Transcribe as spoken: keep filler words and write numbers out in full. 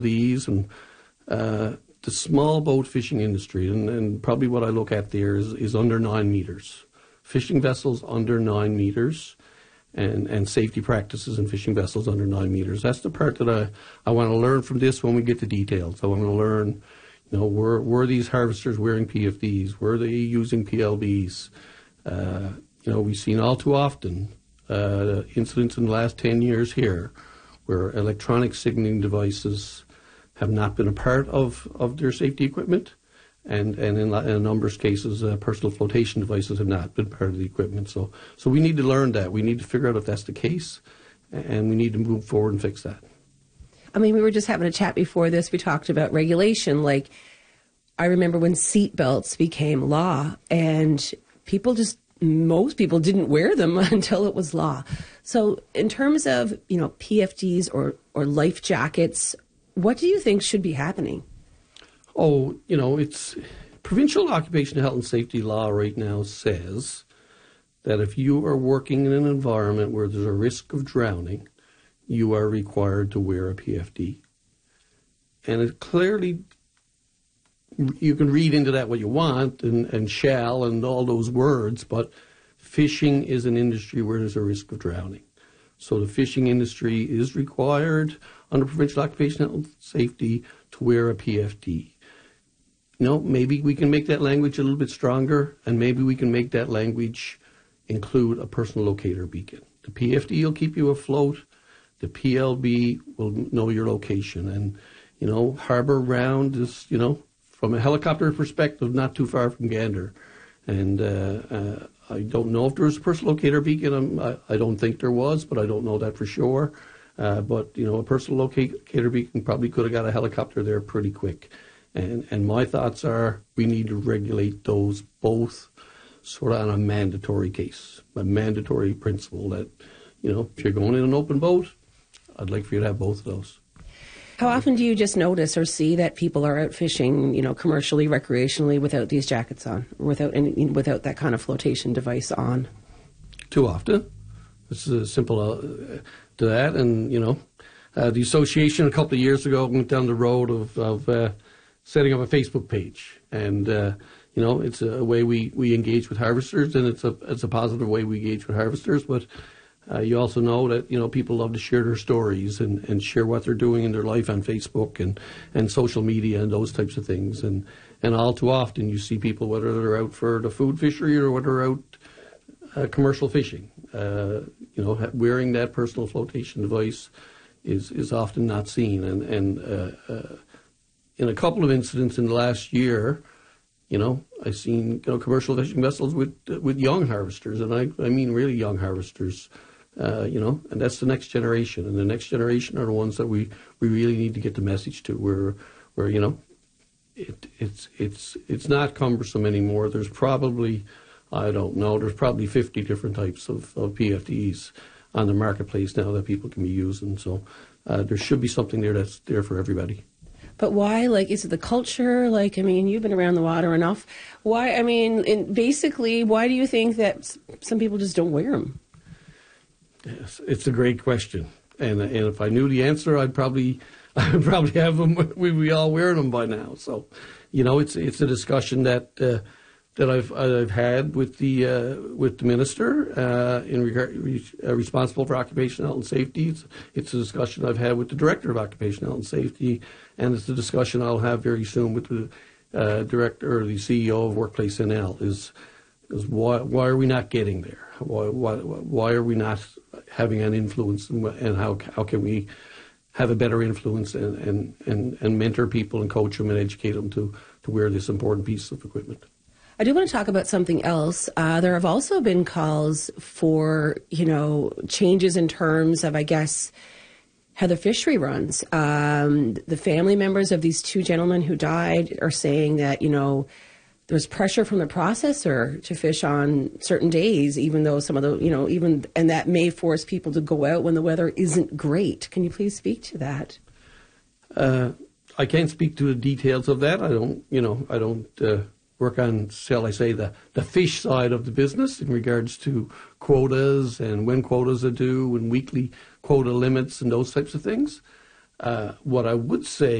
these and uh, the small boat fishing industry, and, and probably what I look at there is, is under nine meters. Fishing vessels under nine meters and, and safety practices in fishing vessels under nine meters. That's the part that I, I want to learn from this when we get to details. I want to learn, you know, were, were these harvesters wearing P F Ds? Were they using P L Bs? Uh, you know, we've seen all too often uh, incidents in the last ten years here where electronic signaling devices have not been a part of, of their safety equipment. And, and in, in a number of cases, uh, personal flotation devices have not been part of the equipment. So, so we need to learn that. We need to figure out if that's the case, and we need to move forward and fix that. I mean, we were just having a chat before this. We talked about regulation. Like, I remember when seat belts became law, and people just, most people didn't wear them until it was law. So in terms of, you know, P F Ds or, or life jackets, what do you think should be happening? Oh, you know, it's provincial occupational health and safety law right now says that if you are working in an environment where there's a risk of drowning, you are required to wear a P F D. And it clearly, you can read into that what you want and, and shall and all those words, but fishing is an industry where there's a risk of drowning. So the fishing industry is required under provincial occupational health and safety to wear a P F D. You know, maybe we can make that language a little bit stronger, and maybe we can make that language include a personal locator beacon. The P F D will keep you afloat. The P L B will know your location. And, you know, Harbour Round is, you know, from a helicopter perspective, not too far from Gander. And uh, uh, I don't know if there was a personal locator beacon. I, I don't think there was, but I don't know that for sure. Uh, but, you know, a personal locator beacon probably could have got a helicopter there pretty quick. And, and my thoughts are we need to regulate those both sort of on a mandatory case, a mandatory principle that, you know, if you're going in an open boat, I'd like for you to have both of those. How often do you just notice or see that people are out fishing, you know, commercially, recreationally without these jackets on, or without any, without that kind of flotation device on? Too often. This is a simple uh, to that. And, you know, uh, the association a couple of years ago went down the road of, of uh, setting up a Facebook page, and uh, you know, it's a way we, we engage with harvesters, and it's a it's a positive way we engage with harvesters. But uh, you also know that, you know, people love to share their stories and, and share what they're doing in their life on Facebook and, and social media and those types of things. And and all too often you see people, whether they're out for the food fishery or whether they're out uh, commercial fishing, uh, you know, wearing that personal flotation device is is often not seen. And and uh, uh, in a couple of incidents in the last year, you know, I've seen, you know, commercial fishing vessels with uh, with young harvesters, and I, I mean really young harvesters, uh, you know, and that's the next generation. And the next generation are the ones that we, we really need to get the message to, where, where you know, it, it's, it's, it's not cumbersome anymore. There's probably, I don't know, there's probably fifty different types of, of P F Ds on the marketplace now that people can be using. So uh, there should be something there that's there for everybody. But why? Like, is it the culture? Like, I mean, you've been around the water enough. Why? I mean, in, basically, why do you think that some people just don't wear them? Yes, it's a great question. And and if I knew the answer, I'd probably I'd probably have them. We we all wear them by now. So, you know, it's it's a discussion that uh, that I've I've had with the uh, with the minister uh, in regard re, uh, responsible for occupational health and safety. It's, it's a discussion I've had with the director of occupational health and safety, and it's a discussion I'll have very soon with the uh, director or the C E O of Workplace N L. Is is why why are we not getting there? Why why why are we not having an influence, and, and how how can we have a better influence and, and, and, and mentor people and coach them and educate them to, to wear this important piece of equipment? I do want to talk about something else. Uh, there have also been calls for, you know, changes in terms of, I guess, how the fishery runs. Um, the family members of these two gentlemen who died are saying that, you know, there's pressure from the processor to fish on certain days, even though some of the, you know, even, and that may force people to go out when the weather isn't great. Can you please speak to that? Uh, I can't speak to the details of that. I don't, you know, I don't uh, work on, shall I say, the, the fish side of the business in regards to quotas and when quotas are due and weekly quota limits and those types of things. Uh, what I would say